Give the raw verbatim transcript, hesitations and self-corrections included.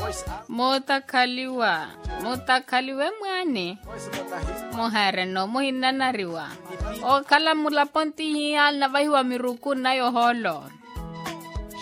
Motakaliwa, motakaliwe mwane. Mohare no mohinanariwa. O kala mula ponti hial na vaiwa miruku na yo holo.